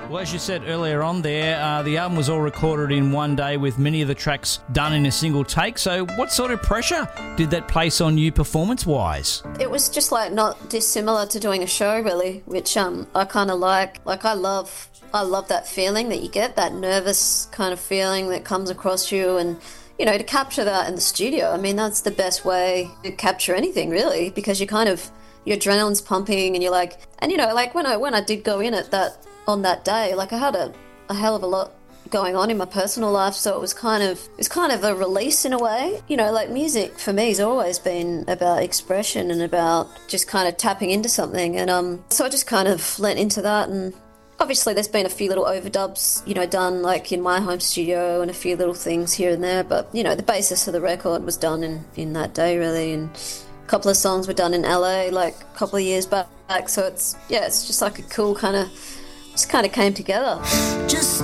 Well, as you said earlier on there, the album was all recorded in one day with many of the tracks done in a single take. So what sort of pressure did that place on you performance-wise? It was just like not dissimilar to doing a show, really, which I kind of like. Like I love that feeling that you get, that nervous kind of feeling that comes across you, and you know, to capture that in the studio, I mean, that's the best way to capture anything, really, because your adrenaline's pumping, and you're like, and you know, like when I did go in on that day, like I had a hell of a lot going on in my personal life, so it was kind of a release in a way. You know, like music for me has always been about expression and about just kind of tapping into something, and so I just kind of lent into that. And obviously there's been a few little overdubs, you know, done like in my home studio, and a few little things here and there, but you know, the basis of the record was done in that day, really. And a couple of songs were done in LA like a couple of years back, so it's just like a cool kind of, just kind of came together. Just